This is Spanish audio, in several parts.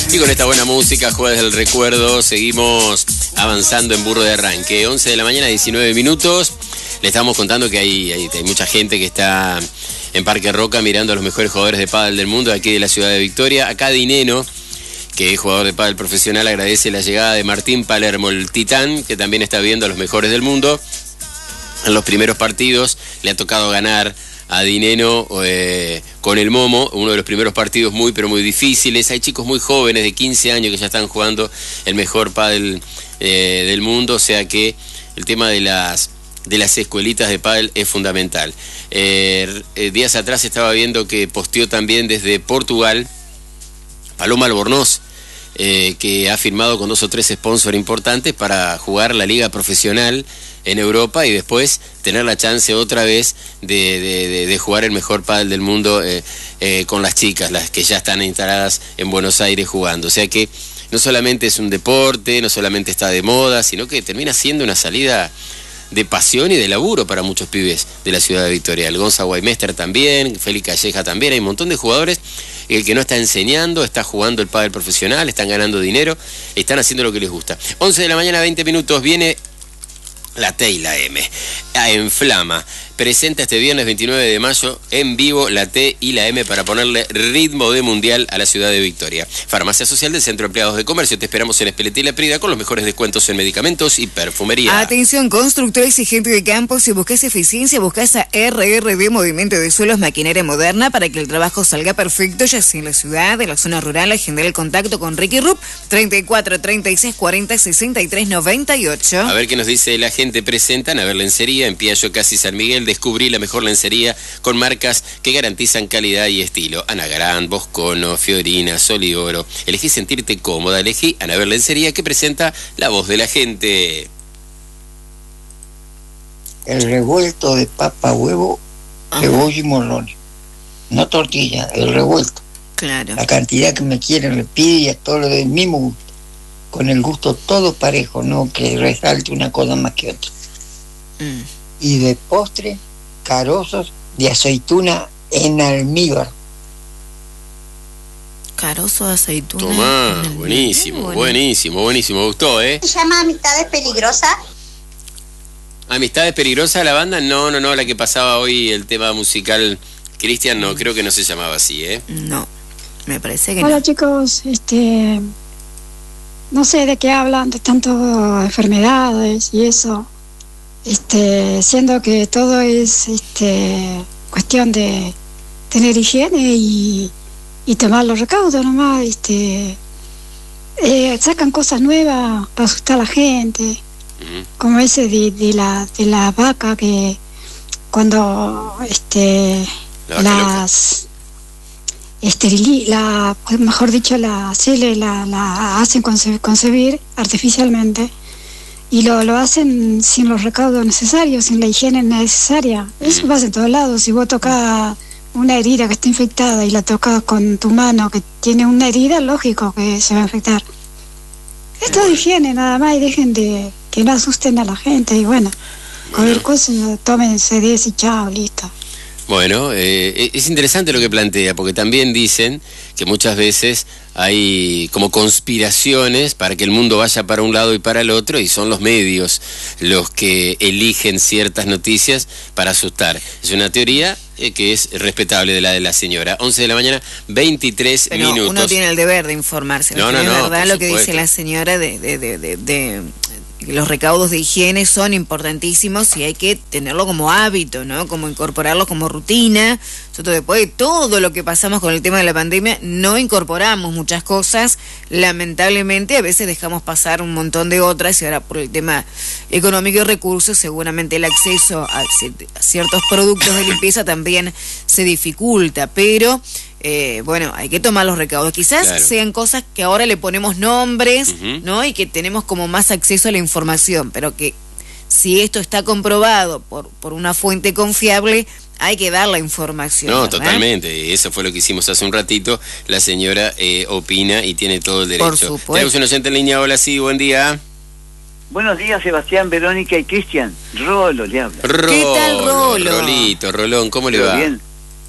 Y con esta buena música, Jueves del Recuerdo, seguimos avanzando en Burro de Arranque. 11 de la mañana, 19 minutos. Le estamos contando que hay mucha gente que está en Parque Roca mirando a los mejores jugadores de pádel del mundo, aquí de la ciudad de Victoria. Acá Dineno, que es jugador de pádel profesional, agradece la llegada de Martín Palermo, el titán, que también está viendo a los mejores del mundo. En los primeros partidos le ha tocado ganar a Dineno con el Momo, uno de los primeros partidos muy pero muy difíciles. Hay chicos muy jóvenes de 15 años que ya están jugando el mejor pádel del mundo, o sea que el tema de las escuelitas de pádel es fundamental. Días atrás estaba viendo que posteó también desde Portugal Paloma Albornoz, que ha firmado con 2 o 3 sponsors importantes para jugar la liga profesional en Europa y después tener la chance otra vez de jugar el mejor pádel del mundo con las chicas, las que ya están instaladas en Buenos Aires jugando. O sea que no solamente es un deporte, no solamente está de moda, sino que termina siendo una salida de pasión y de laburo para muchos pibes de la ciudad de Victoria. El Gonza Guaymester también, Félix Calleja también, hay un montón de jugadores. El que no está enseñando, está jugando el pádel profesional, están ganando dinero, están haciendo lo que les gusta. 11 de la mañana, 20 minutos, viene la T y la M. En Flama presenta este viernes 29 de mayo en vivo la T y la M para ponerle ritmo de mundial a la ciudad de Victoria. Farmacia Social del Centro de Empleados de Comercio. Te esperamos en Espeleta y La Prida con los mejores descuentos en medicamentos y perfumería. Atención, constructores y gente de campo, si buscas eficiencia, buscas a RRD Movimiento de Suelos, maquinaria moderna para que el trabajo salga perfecto, ya sea en la ciudad, en la zona rural. Agendar el contacto con Ricky Rupp, 34 36 40 63 98. A ver qué nos dice la gente. Presentan a ver lencería en Piaggio Casi San Miguel. Descubrí la mejor lencería con marcas que garantizan calidad y estilo. Anagrán, Boscono, Fiorina, Sol y Oro. Elegí sentirte cómoda, elegí Anaver Lencería, que presenta la voz de la gente. El revuelto de papa, huevo, cebolla y morrones. No tortilla, el revuelto. Claro. La cantidad que me quieren le pide y a todo lo del mismo gusto. Con el gusto todo parejo, no que resalte una cosa más que otra. Y de postre, carozos de aceituna en almíbar. Carozo de aceituna. Tomá, buenísimo, buenísimo, buenísimo. Me gustó, ¿Se llama Amistades Peligrosas? ¿Amistades Peligrosas la banda? No, la que pasaba hoy, el tema musical Cristian, no, creo que no se llamaba así, ¿eh? No, me parece que Hola, no. chicos, no sé de qué hablan, de tantas enfermedades y eso, siendo que todo es cuestión de tener higiene y tomar los recaudos nomás. Sacan cosas nuevas para asustar a la gente, como ese de la vaca que cuando mejor dicho, la hacen concebir artificialmente y lo hacen sin los recaudos necesarios, sin la higiene necesaria. Eso pasa en todos lados. Si vos tocas una herida que está infectada y la tocas con tu mano que tiene una herida, lógico que se va a infectar. Esto de higiene nada más, y dejen de que no asusten a la gente y bueno, cualquier cosa, tómense 10 y chao, listo. Bueno, es interesante lo que plantea, porque también dicen que muchas veces hay como conspiraciones para que el mundo vaya para un lado y para el otro, y son los medios los que eligen ciertas noticias para asustar. Es una teoría que es respetable de la señora. 11 de la mañana, 23 Pero minutos. uno tiene el deber de informarse. No, es verdad lo que supuesto. dice la señora de los recaudos de higiene son importantísimos y hay que tenerlo como hábito, ¿no? Como incorporarlo como rutina. Nosotros después de todo lo que pasamos con el tema de la pandemia no incorporamos muchas cosas, lamentablemente a veces dejamos pasar un montón de otras y ahora por el tema económico y recursos seguramente el acceso a ciertos productos de limpieza también se dificulta, pero bueno, hay que tomar los recaudos. Quizás sean cosas que ahora le ponemos nombres, ¿no? Y que tenemos como más acceso a la información, pero que si esto está comprobado por una fuente confiable, hay que dar la información. No, ¿verdad? Totalmente. Eso fue lo que hicimos hace un ratito. La señora opina y tiene todo el derecho. Por supuesto. Tenemos un oyente en línea. Hola, sí, buen día. Buenos días, Sebastián, Verónica y Cristian. Rolo le habla. Rolo, ¿Qué tal, Rolo? Rolito, Rolón, ¿cómo le ¿Todo va? bien?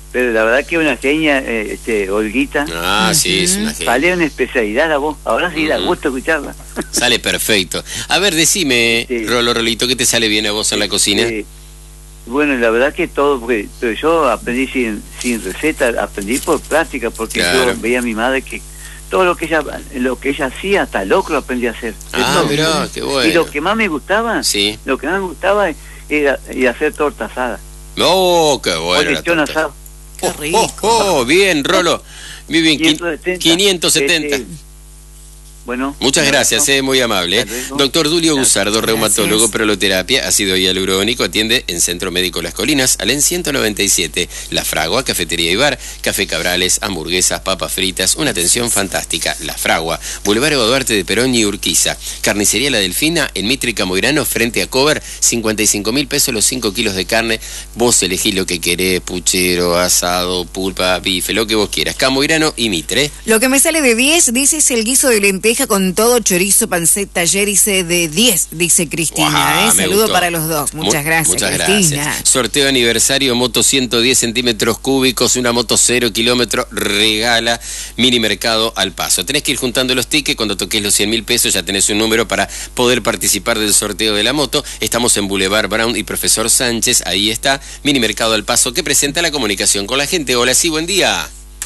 pero la verdad que una genia, Olguita. Ah, sí, es una genia. Sale una especialidad la voz, ahora sí da gusto escucharla. Sale perfecto. A ver, decime, Rolito, ¿qué te sale bien a vos en la cocina? Bueno, la verdad que todo, porque yo aprendí sin receta, aprendí por práctica, porque yo veía a mi madre que todo lo que ella hacía, hasta locro aprendí a hacer. Mirá, qué bueno. Y lo que más me gustaba, era hacer torta asada. Oh, qué bueno. Lechón asado. Qué rico. Bien, Rolo. Muy bien, 570. Bueno, muchas gracias, muy amable. Doctor Dulio Gusardo, reumatólogo, proloterapia, ácido hialurónico, atiende en Centro Médico Las Colinas, Alén 197, La Fragua, Cafetería y Bar, Café Cabrales, hamburguesas, papas fritas, una atención fantástica. La Fragua, Boulevard Duarte de Perón y Urquiza, Carnicería La Delfina, en Mitre y Camoirano, frente a Cover, 55.000 pesos los 5 kilos de carne. Vos elegís lo que querés, puchero, asado, pulpa, bife, lo que vos quieras. Camoirano y Mitre. Lo que me sale de 10, dice, es el guiso de lenteja con todo, chorizo, panceta, dice de 10, dice Cristina. Wow, Saludo para los dos. Muchas gracias, muchas Cristina. Gracias. Sorteo aniversario, moto 110 centímetros cúbicos, una moto 0 kilómetros, regala Mini Mercado Al Paso. Tenés que ir juntando los tickets, cuando toques los 100.000 pesos ya tenés un número para poder participar del sorteo de la moto. Estamos en Boulevard Brown y Profesor Sánchez, ahí está Mini Mercado Al Paso, que presenta la comunicación con la gente. Hola, sí, buen día.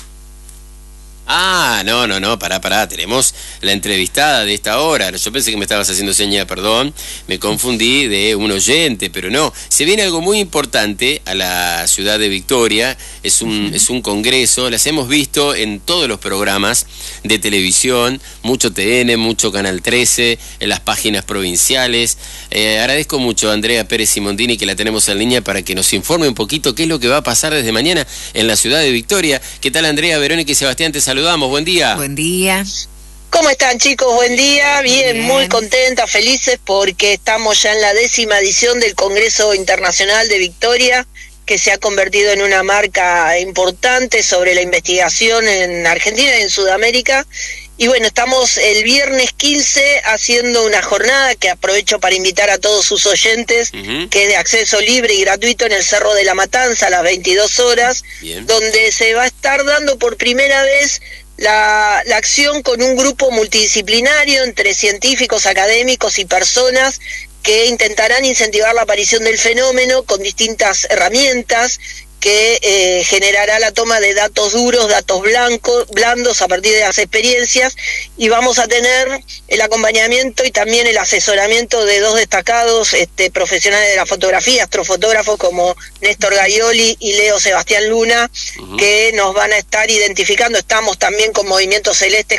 No, pará, tenemos la entrevistada de esta hora. Yo pensé que me estabas haciendo seña, perdón, me confundí de un oyente, pero no. Se viene algo muy importante a la ciudad de Victoria, es un congreso, las hemos visto en todos los programas de televisión, mucho TN, mucho Canal 13, en las páginas provinciales. Agradezco mucho a Andrea Pérez Simondini, que la tenemos en línea, para que nos informe un poquito qué es lo que va a pasar desde mañana en la ciudad de Victoria. ¿Qué tal, Andrea? Verónica y Sebastián, te saludamos, buen día. Buen día. ¿Cómo están, chicos? Buen día. Bien, muy contentas, felices, porque estamos ya en la 10ª edición del Congreso Internacional de Victoria, que se ha convertido en una marca importante sobre la investigación en Argentina y en Sudamérica. Y bueno, estamos el viernes 15 haciendo una jornada que aprovecho para invitar a todos sus oyentes, que es de acceso libre y gratuito en el Cerro de la Matanza a las 22 horas, donde se va a estar dando por primera vez la acción con un grupo multidisciplinario entre científicos, académicos y personas que intentarán incentivar la aparición del fenómeno con distintas herramientas que generará la toma de datos duros, datos blandos a partir de las experiencias, y vamos a tener el acompañamiento y también el asesoramiento de dos destacados profesionales de la fotografía, astrofotógrafos como Néstor Gaioli y Leo Sebastián Luna, que nos van a estar identificando. Estamos también con Movimientos Celestes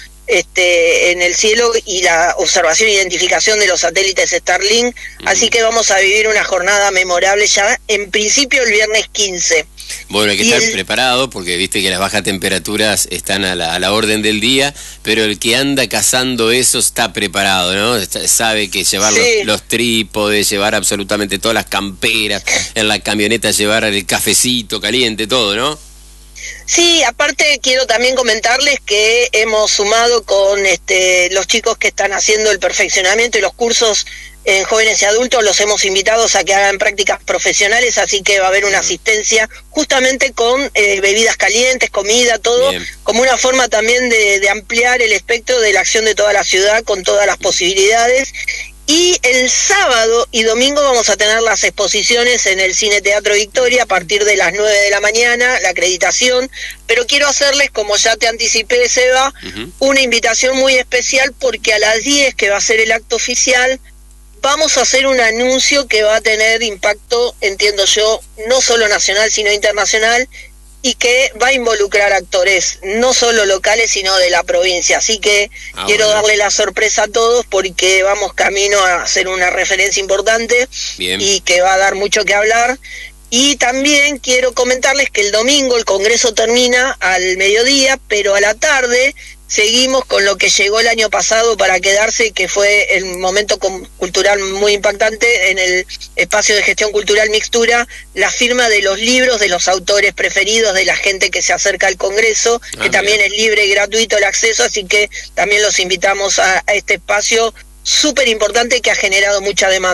en el cielo y la observación e identificación de los satélites Starlink, así que vamos a vivir una jornada memorable ya en principio el viernes 15. Bueno, hay que estar preparado, porque viste que las bajas temperaturas están a la orden del día, pero el que anda cazando eso está preparado, ¿no? Sabe que llevar los trípodes, llevar absolutamente todas las camperas, en la camioneta llevar el cafecito caliente, todo, ¿no? Sí, aparte quiero también comentarles que hemos sumado con los chicos que están haciendo el perfeccionamiento y los cursos en jóvenes y adultos, los hemos invitado a que hagan prácticas profesionales, así que va a haber una asistencia justamente con bebidas calientes, comida, todo, como una forma también de ampliar el espectro de la acción de toda la ciudad con todas las posibilidades. Y el sábado y domingo vamos a tener las exposiciones en el Cine Teatro Victoria a partir de las 9 de la mañana, la acreditación, pero quiero hacerles, como ya te anticipé, Seba, una invitación muy especial, porque a las 10, que va a ser el acto oficial, vamos a hacer un anuncio que va a tener impacto, entiendo yo, no solo nacional, sino internacional, y que va a involucrar actores no solo locales sino de la provincia, así que quiero darle la sorpresa a todos, porque vamos camino a hacer una referencia importante y que va a dar mucho que hablar. Y también quiero comentarles que el domingo el congreso termina al mediodía, pero a la tarde seguimos con lo que llegó el año pasado para quedarse, que fue el momento cultural muy impactante en el espacio de gestión cultural Mixtura, la firma de los libros de los autores preferidos de la gente que se acerca al Congreso, que también es libre y gratuito el acceso, así que también los invitamos a este espacio súper importante que ha generado mucha demanda.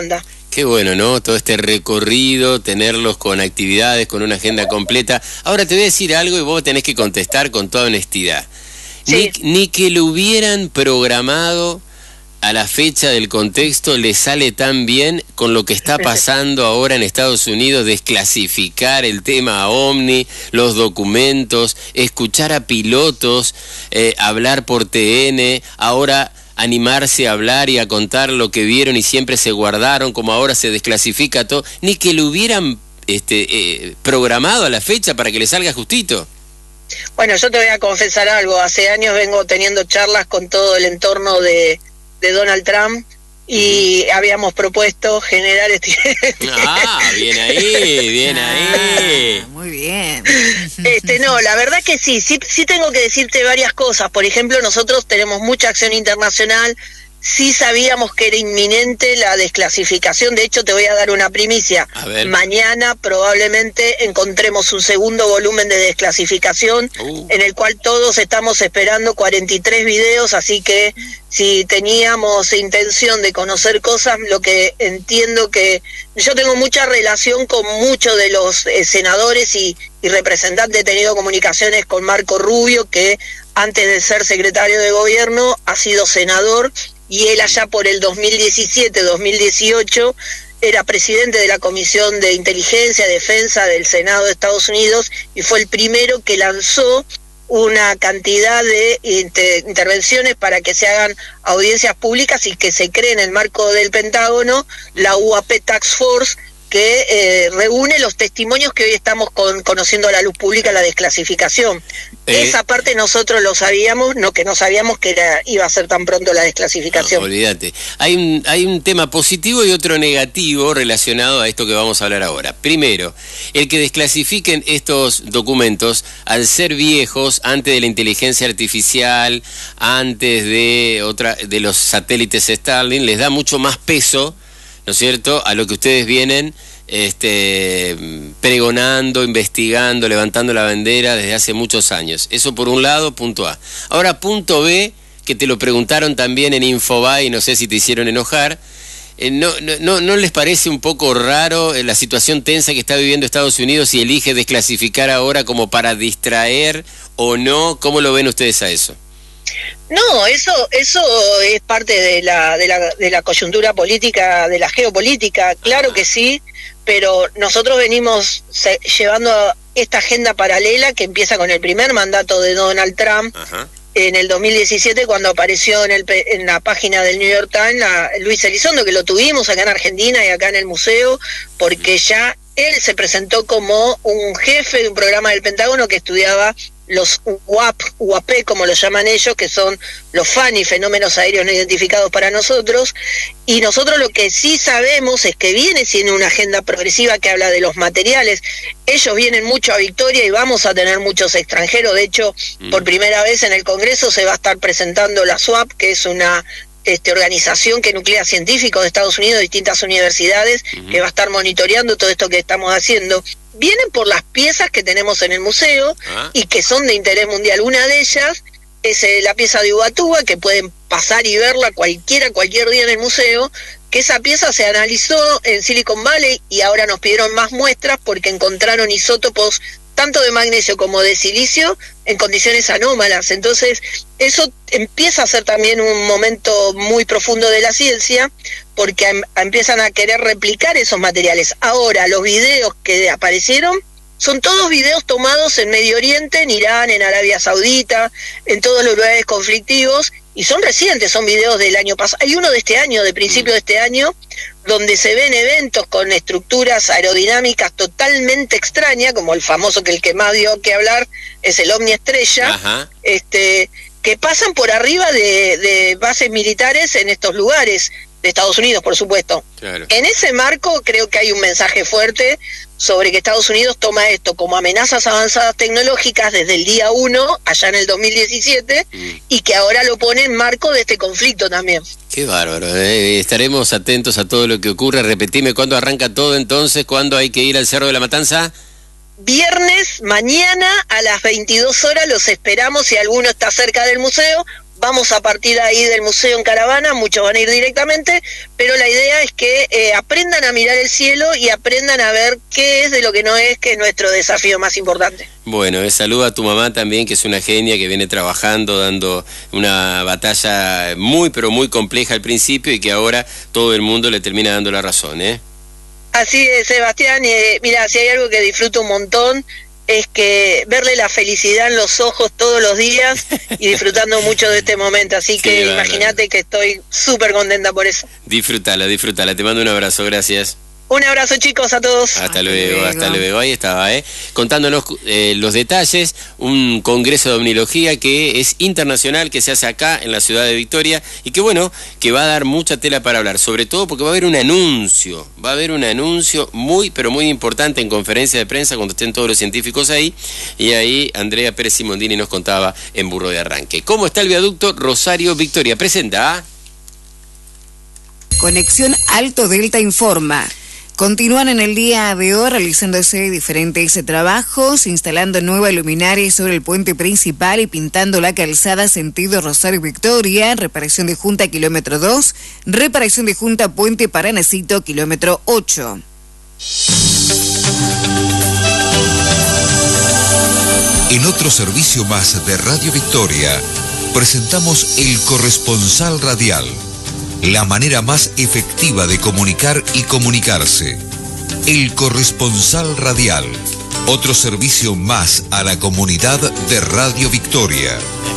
Qué bueno, ¿no? Todo este recorrido, tenerlos con actividades, con una agenda completa. Ahora te voy a decir algo y vos tenés que contestar con toda honestidad. Sí. Ni que lo hubieran programado a la fecha del contexto le sale tan bien con lo que está pasando ahora en Estados Unidos, desclasificar el tema OVNI, los documentos, escuchar a pilotos, hablar por TN, ahora animarse a hablar y a contar lo que vieron y siempre se guardaron, como ahora se desclasifica todo, ni que lo hubieran programado a la fecha para que le salga justito. Bueno, yo te voy a confesar algo, hace años vengo teniendo charlas con todo el entorno de Donald Trump y habíamos propuesto generar bien ahí. Muy bien. No, la verdad que sí tengo que decirte varias cosas. Por ejemplo, nosotros tenemos mucha acción internacional. Sí sabíamos que era inminente la desclasificación. De hecho, te voy a dar una primicia. Mañana probablemente encontremos un segundo volumen de desclasificación en el cual todos estamos esperando 43 videos, así que si teníamos intención de conocer cosas, lo que entiendo que yo tengo mucha relación con muchos de los senadores y representantes, he tenido comunicaciones con Marco Rubio, que antes de ser secretario de gobierno ha sido senador, y él allá por el 2017-2018 era presidente de la Comisión de Inteligencia y Defensa del Senado de Estados Unidos y fue el primero que lanzó una cantidad de intervenciones para que se hagan audiencias públicas y que se cree en el marco del Pentágono la UAP Task Force, que reúne los testimonios que hoy estamos conociendo a la luz pública, la desclasificación. Esa parte nosotros lo sabíamos, que no sabíamos que iba a ser tan pronto la desclasificación. No, olvídate. Hay un tema positivo y otro negativo relacionado a esto que vamos a hablar ahora. Primero, el que desclasifiquen estos documentos, al ser viejos, antes de la inteligencia artificial, antes de los satélites Starlink, les da mucho más peso, ¿no es cierto?, a lo que ustedes vienen pregonando, investigando, levantando la bandera desde hace muchos años. Eso por un lado, punto A. Ahora, punto B, que te lo preguntaron también en Infobae, no sé si te hicieron enojar. ¿No les parece un poco raro la situación tensa que está viviendo Estados Unidos y elige desclasificar ahora como para distraer o no? ¿Cómo lo ven ustedes a eso? No, eso es parte de la coyuntura política, de la geopolítica, claro que sí, pero nosotros venimos llevando esta agenda paralela que empieza con el primer mandato de Donald Trump. Ajá. En el 2017, cuando apareció en la página del New York Times Luis Elizondo, que lo tuvimos acá en Argentina y acá en el museo, porque ya él se presentó como un jefe de un programa del Pentágono que estudiaba los UAP, como lo llaman ellos, que son los FANI, fenómenos aéreos no identificados para nosotros, y nosotros lo que sí sabemos es que viene siendo una agenda progresiva que habla de los materiales. Ellos vienen mucho a Victoria y vamos a tener muchos extranjeros. De hecho, por primera vez en el Congreso se va a estar presentando la SWAP, que es una organización que nuclea científicos de Estados Unidos, distintas universidades, que va a estar monitoreando todo esto que estamos haciendo. Vienen por las piezas que tenemos en el museo y que son de interés mundial. Una de ellas es la pieza de Ubatuba, que pueden pasar y verla cualquier día en el museo, que esa pieza se analizó en Silicon Valley y ahora nos pidieron más muestras porque encontraron isótopos tanto de magnesio como de silicio en condiciones anómalas. Entonces, eso empieza a ser también un momento muy profundo de la ciencia, porque empiezan a querer replicar esos materiales. Ahora, los videos que aparecieron son todos videos tomados en Medio Oriente, en Irán, en Arabia Saudita, en todos los lugares conflictivos, y son recientes, son videos del año pasado. Hay uno de este año, de principio de este año, donde se ven eventos con estructuras aerodinámicas totalmente extrañas, como el famoso, que el que más dio que hablar es el OVNI Estrella, que pasan por arriba de bases militares en estos lugares, de Estados Unidos, por supuesto. Claro. En ese marco creo que hay un mensaje fuerte sobre que Estados Unidos toma esto como amenazas avanzadas tecnológicas desde el día 1, allá en el 2017, y que ahora lo pone en marco de este conflicto también. Qué bárbaro, estaremos atentos a todo lo que ocurre. Repetime, ¿cuándo arranca todo entonces? ¿Cuándo hay que ir al Cerro de la Matanza? Viernes, mañana a las 22 horas los esperamos. Si alguno está cerca del museo, vamos a partir ahí del museo en caravana, muchos van a ir directamente, pero la idea es que aprendan a mirar el cielo y aprendan a ver qué es de lo que no es, que es nuestro desafío más importante. Bueno, saluda a tu mamá también, que es una genia, que viene trabajando, dando una batalla muy, pero muy compleja al principio y que ahora todo el mundo le termina dando la razón, ¿eh? Así es, Sebastián. Mira, si hay algo que disfruto un montón, es que verle la felicidad en los ojos todos los días y disfrutando mucho de este momento. Así que imagínate que estoy súper contenta por eso. Disfrútala. Te mando un abrazo, gracias. Un abrazo, chicos, a todos. Hasta luego. Ahí estaba, contándonos los detalles, un congreso de omnilogía que es internacional, que se hace acá en la ciudad de Victoria y que bueno, que va a dar mucha tela para hablar, sobre todo porque va a haber un anuncio muy, pero muy importante en conferencia de prensa cuando estén todos los científicos ahí, y ahí Andrea Pérez Simondini nos contaba en Burro de Arranque. ¿Cómo está el viaducto Rosario Victoria? Presenta. Conexión Alto Delta informa. Continúan en el día de hoy realizándose diferentes trabajos, instalando nueva luminaria sobre el puente principal y pintando la calzada sentido Rosario Victoria, reparación de junta kilómetro 2, reparación de junta puente Paranacito kilómetro 8. En otro servicio más de Radio Victoria, presentamos El Corresponsal Radial. La manera más efectiva de comunicar y comunicarse. El Corresponsal Radial. Otro servicio más a la comunidad de Radio Victoria.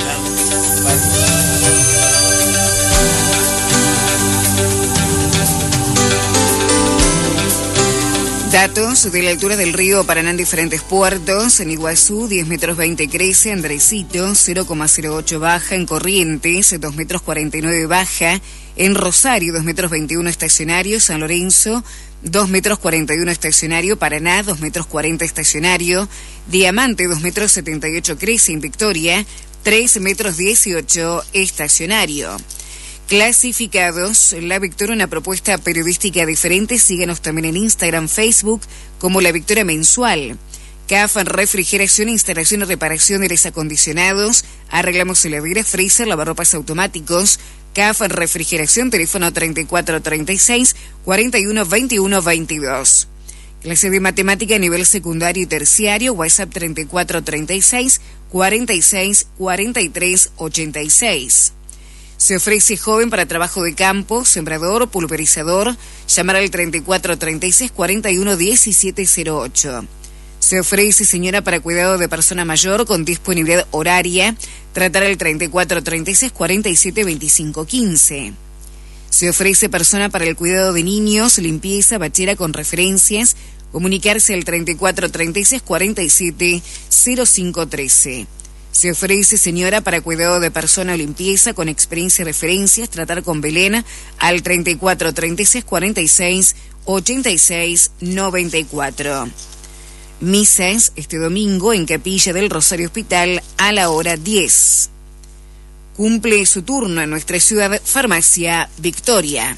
Datos de la altura del río Paraná en diferentes puertos. En Iguazú, 10 metros 20 crece. Andresito, 0,08 baja. En Corrientes, 2 metros 49 baja. En Rosario, 2 metros 21 estacionario. San Lorenzo, 2 metros 41 estacionario. Paraná, 2 metros 40 estacionario. Diamante, 2 metros 78 crece. En Victoria, 3 metros 18 estacionario. Clasificados, La Victoria, una propuesta periodística diferente. Síganos también en Instagram, Facebook, como La Victoria Mensual. CAF, refrigeración, instalación y reparación de aires acondicionados. Arreglamos heladeras, freezer, lavarropas automáticos. CAF, refrigeración, teléfono 3436 41 21 22. Clase de matemática a nivel secundario y terciario, WhatsApp 3436 46 43 86. Se ofrece joven para trabajo de campo, sembrador o pulverizador. Llamar al 3436 41 1708. Se ofrece señora para cuidado de persona mayor con disponibilidad horaria. Tratar al 3436 47 25 15. Se ofrece persona para el cuidado de niños, limpieza, bachera con referencias. Comunicarse al 3436 47 05 13. Se ofrece señora para cuidado de persona o limpieza con experiencia y referencias. Tratar con Belén al 3436 46 86 94. Misas este domingo en Capilla del Rosario Hospital a la hora 10. Cumple su turno en nuestra ciudad Farmacia Victoria.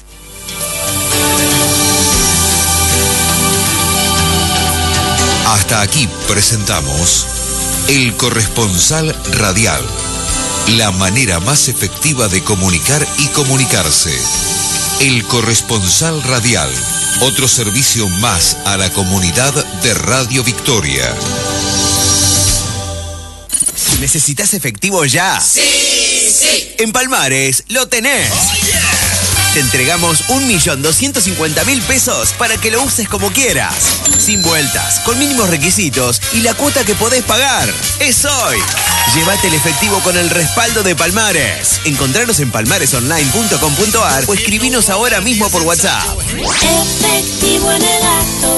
Hasta aquí presentamos El Corresponsal Radial. La manera más efectiva de comunicar y comunicarse. El Corresponsal Radial. Otro servicio más a la comunidad de Radio Victoria. ¿Necesitas efectivo ya? ¡Sí! En Palmares lo tenés. Oh, yeah. Te entregamos 1.250.000 pesos para que lo uses como quieras. Sin vueltas, con mínimos requisitos y la cuota que podés pagar. ¡Es hoy! Llévate el efectivo con el respaldo de Palmares. Encontranos en palmaresonline.com.ar o escribinos ahora mismo por WhatsApp. Efectivo en el acto,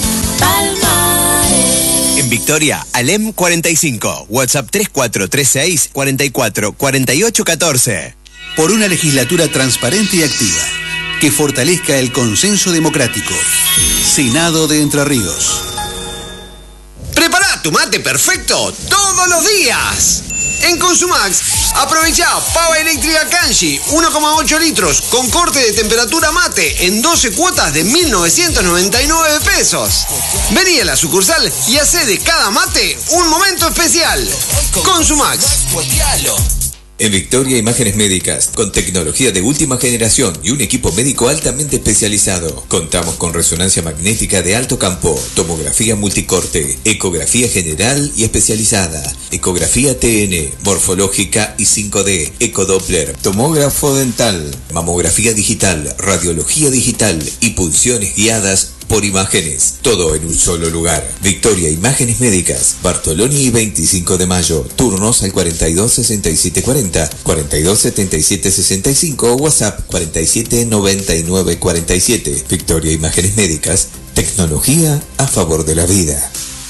Palmares. En Victoria, Alem 45, WhatsApp 3436 44 48 14. Por una legislatura transparente y activa, que fortalezca el consenso democrático. Senado de Entre Ríos. Prepara tu mate perfecto todos los días. En Consumax, aprovecha pava eléctrica Kanshi 1,8 litros con corte de temperatura mate en 12 cuotas de 1.999 pesos. Vení a la sucursal y hacé de cada mate un momento especial. Consumax. En Victoria Imágenes Médicas, con tecnología de última generación y un equipo médico altamente especializado. Contamos con resonancia magnética de alto campo, tomografía multicorte, ecografía general y especializada, ecografía TN, morfológica y 5D, ecodoppler, tomógrafo dental, mamografía digital, radiología digital y punciones guiadas por imágenes. Todo en un solo lugar. Victoria Imágenes Médicas, Bartoloni y 25 de Mayo. Turnos al 42 67 40, 42 77 65 o WhatsApp 47 99 47. Victoria Imágenes Médicas, tecnología a favor de la vida.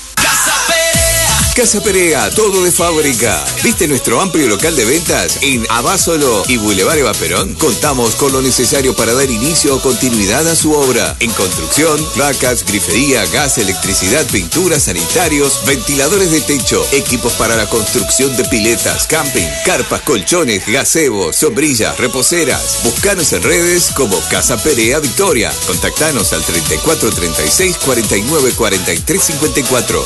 Casa Perea, todo de fábrica. ¿Viste nuestro amplio local de ventas en Abasolo y Boulevard Eva Perón? Contamos con lo necesario para dar inicio o continuidad a su obra. En construcción, placas, grifería, gas, electricidad, pintura, sanitarios, ventiladores de techo, equipos para la construcción de piletas, camping, carpas, colchones, gazebos, sombrillas, reposeras. Buscanos en redes como Casa Perea Victoria. Contactanos al 34 36 49 43 54.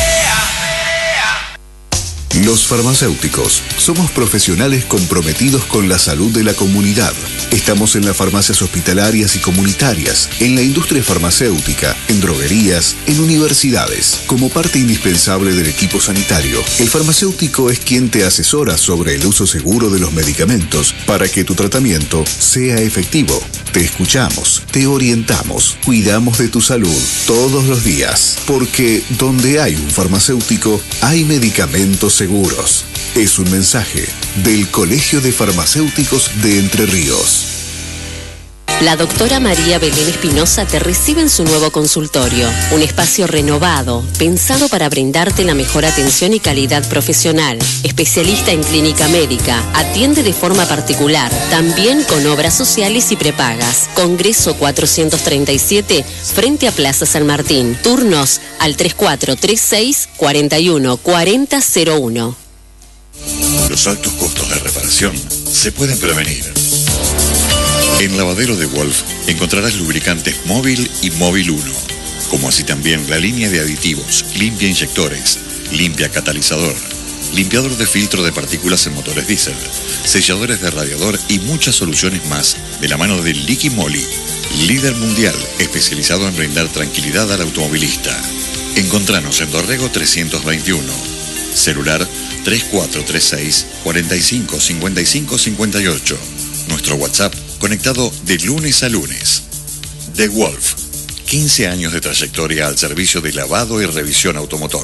Los farmacéuticos somos profesionales comprometidos con la salud de la comunidad. Estamos en las farmacias hospitalarias y comunitarias, en la industria farmacéutica, en droguerías, en universidades. Como parte indispensable del equipo sanitario, el farmacéutico es quien te asesora sobre el uso seguro de los medicamentos para que tu tratamiento sea efectivo. Te escuchamos, te orientamos, cuidamos de tu salud todos los días, porque donde hay un farmacéutico, hay medicamentos seguros. Es un mensaje del Colegio de Farmacéuticos de Entre Ríos. La doctora María Belén Espinosa te recibe en su nuevo consultorio, un espacio renovado, pensado para brindarte la mejor atención y calidad profesional. Especialista en clínica médica, atiende de forma particular, también con obras sociales y prepagas. Congreso 437, frente a Plaza San Martín. Turnos al 3436 41 4001. Los altos costos de reparación se pueden prevenir. En Lavadero de Wolf encontrarás lubricantes Móvil y Móvil 1, como así también la línea de aditivos Limpia Inyectores, Limpia Catalizador, limpiador de filtro de partículas en motores diésel, selladores de radiador y muchas soluciones más de la mano de Liqui Moly, líder mundial especializado en brindar tranquilidad al automovilista. Encontranos en Dorrego 321, celular 3436 45 55 58, nuestro WhatsApp conectado de lunes a lunes. The Wolf, 15 años de trayectoria al servicio de lavado y revisión automotor.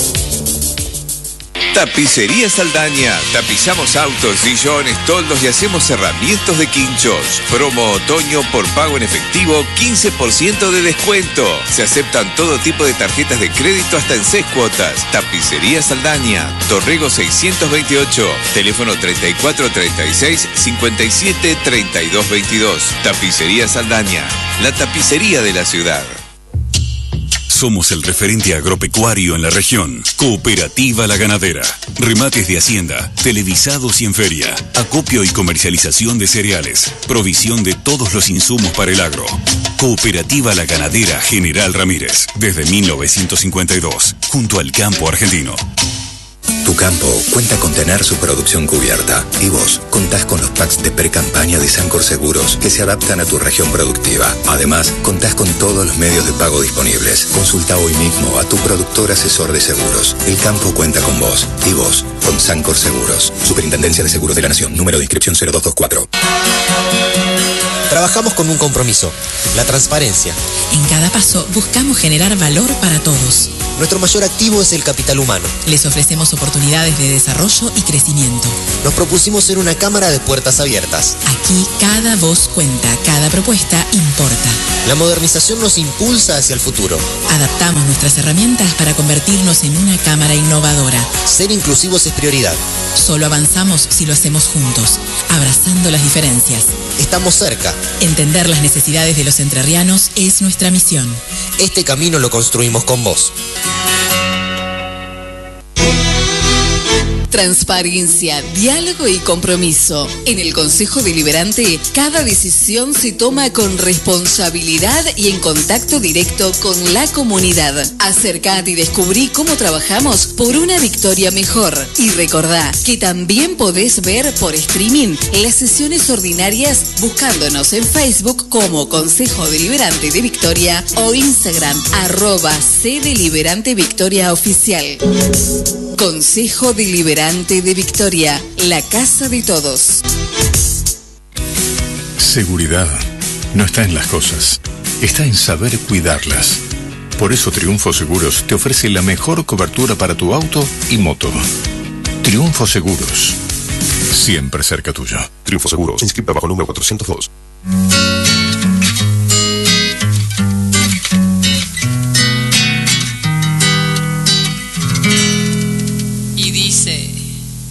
Tapicería Saldaña. Tapizamos autos, sillones, toldos y hacemos cerramientos de quinchos. Promo otoño por pago en efectivo, 15% de descuento. Se aceptan todo tipo de tarjetas de crédito hasta en 6 cuotas. Tapicería Saldaña. Dorrego 628. Teléfono 3436 57 32 22. Tapicería Saldaña. La tapicería de la ciudad. Somos el referente agropecuario en la región. Cooperativa La Ganadera. Remates de hacienda, televisados y en feria. Acopio y comercialización de cereales. Provisión de todos los insumos para el agro. Cooperativa La Ganadera General Ramírez. Desde 1952. Junto al campo argentino. Tu campo cuenta con tener su producción cubierta y vos contás con los packs de pre-campaña de Sancor Seguros que se adaptan a tu región productiva. Además, contás con todos los medios de pago disponibles. Consulta hoy mismo a tu productor asesor de seguros. El campo cuenta con vos y vos con Sancor Seguros. Superintendencia de Seguros de la Nación. Número de inscripción 0224. Trabajamos con un compromiso, la transparencia. En cada paso buscamos generar valor para todos. Nuestro mayor activo es el capital humano. Les ofrecemos oportunidades de desarrollo y crecimiento. Nos propusimos ser una cámara de puertas abiertas. Aquí cada voz cuenta, cada propuesta importa. La modernización nos impulsa hacia el futuro. Adaptamos nuestras herramientas para convertirnos en una cámara innovadora. Ser inclusivos es prioridad. Solo avanzamos si lo hacemos juntos, abrazando las diferencias. Estamos cerca. Entender las necesidades de los entrerrianos es nuestra misión. Este camino lo construimos con vos. Transparencia, diálogo y compromiso. En el Consejo Deliberante, cada decisión se toma con responsabilidad y en contacto directo con la comunidad. Acercate y descubrí cómo trabajamos por una Victoria mejor. Y recordá que también podés ver por streaming las sesiones ordinarias buscándonos en Facebook como Consejo Deliberante de Victoria o Instagram @CDeliberante Victoria Oficial. Consejo Deliberante de Victoria, la casa de todos. Seguridad no está en las cosas, está en saber cuidarlas. Por eso Triunfo Seguros te ofrece la mejor cobertura para tu auto y moto. Triunfo Seguros, siempre cerca tuyo. Triunfo Seguros, inscrita bajo número 402.